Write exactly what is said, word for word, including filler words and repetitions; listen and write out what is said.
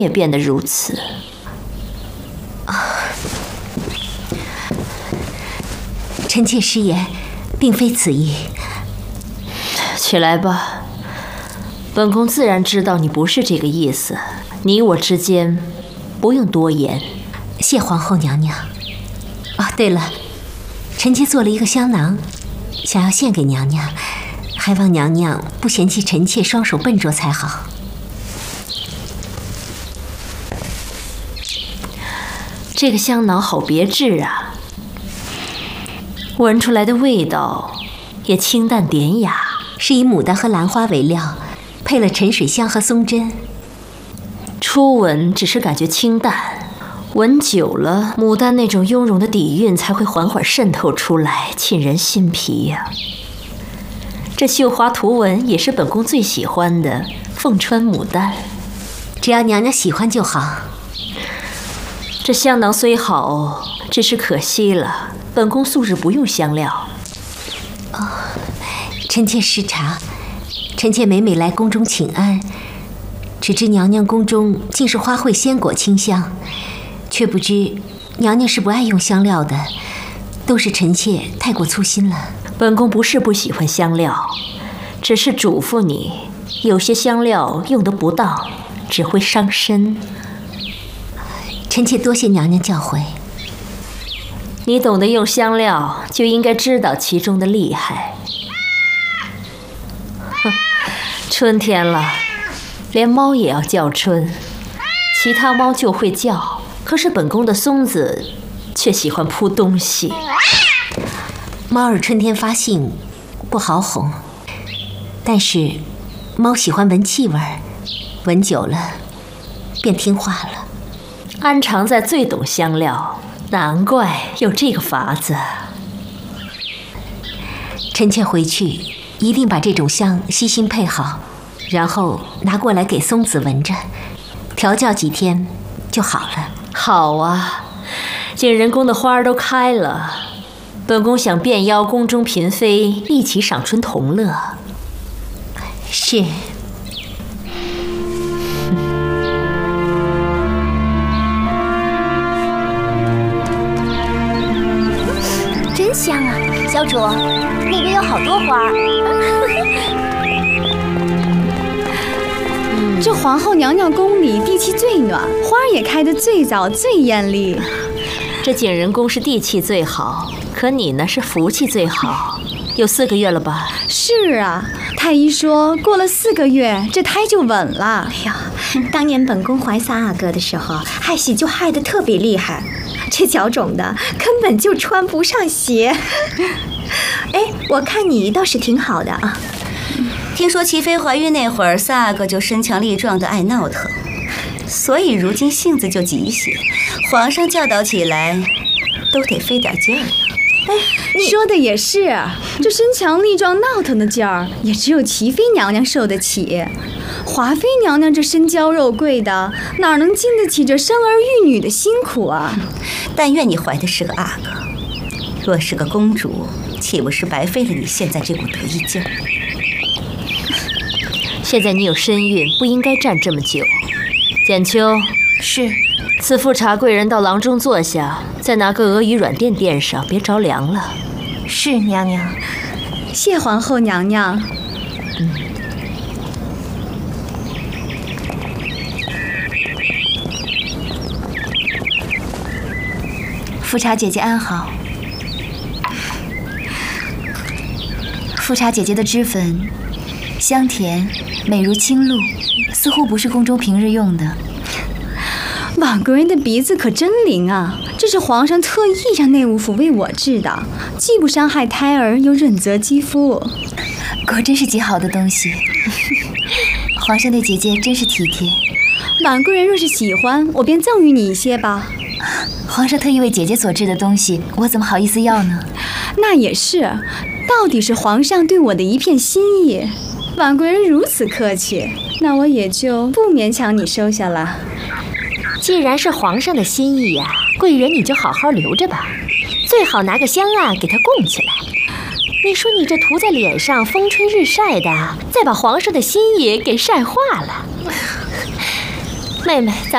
也变得如此。 啊，臣妾失言，并非此意。 起来吧，本宫自然知道你不是这个意思。你我之间不用多言。 谢皇后娘娘。哦，对了，臣妾做了一个香囊，想要献给娘娘，还望娘娘不嫌弃臣妾双手笨拙才好。 这个香囊好别致啊，闻出来的味道也清淡典雅， 是以牡丹和兰花为料，配了沉水香和松针。 初闻只是感觉清淡，闻久了，牡丹那种雍容的底蕴才会缓缓渗透出来，沁人心脾呀、啊。这绣花图文也是本宫最喜欢的凤穿牡丹， 只要娘娘喜欢就好。 这香囊虽好，只是可惜了，本宫素日不用香料。 哦，臣妾失察，臣妾每每来宫中请安，只知娘娘宫中尽是花卉鲜果清香，却不知娘娘是不爱用香料的，都是臣妾太过粗心了。 本宫不是不喜欢香料，只是嘱咐你，有些香料用得不当，只会伤身。 臣妾多谢娘娘教诲。 你懂得用香料，就应该知道其中的厉害。哼，春天了，连猫也要叫春。其他猫就会叫，可是本宫的松子却喜欢扑东西。 猫儿春天发性，不好哄，但是猫喜欢闻气味，闻久了便听话了。 安常在最懂香料，难怪有这个法子。 臣妾回去一定把这种香悉心配好，然后拿过来给松子闻着，调教几天就好了。 好啊，景仁宫的花儿都开了，本宫想便邀宫中嫔妃一起赏春同乐。 是。 真香啊！小主，那边有好多花儿。 嗯、这皇后娘娘宫里地气最暖，花儿也开得最早最艳丽。 这景仁宫是地气最好，可你呢是福气最好。有四个月了吧？ 是啊，太医说过了四个月，这胎就稳了。 哎呀，当年本宫怀三阿哥的时候，害喜就害得特别厉害。这脚肿的根本就穿不上鞋。哎，我看你倒是挺好的啊。 听说齐妃怀孕那会儿，三阿哥就身强力壮的爱闹腾，所以如今性子就急些，皇上教导起来都得费点劲儿。 哎，你说的也是，这身强力壮闹腾的劲儿，也只有齐妃娘娘受得起。华妃娘娘这身娇肉贵的，哪能经得起这生儿育女的辛苦啊？ 但愿你怀的是个阿哥，若是个公主，岂不是白费了你现在这股得意劲儿？ 现在你有身孕，不应该站这么久。简秋， 是。 赐富察贵人到廊中坐下，再拿个鹅羽软垫垫上，别着凉了。 是娘娘。 谢皇后娘娘。 嗯。 富察姐姐安好。富察姐姐的脂粉香甜，美如清露，似乎不是宫中平日用的。 婉贵人的鼻子可真灵啊！这是皇上特意让内务府为我治的，既不伤害胎儿，又润泽肌肤。 果真是极好的东西。皇上对姐姐真是体贴。 婉贵人若是喜欢，我便赠予你一些吧。 皇上特意为姐姐所制的东西，我怎么好意思要呢？ 那也是，到底是皇上对我的一片心意。婉贵人如此客气，那我也就不勉强你收下了。 既然是皇上的心意呀、啊，贵人你就好好留着吧，最好拿个香案给它供起来。你说你这涂在脸上，风吹日晒的，再把皇上的心意给晒化了。妹妹，咱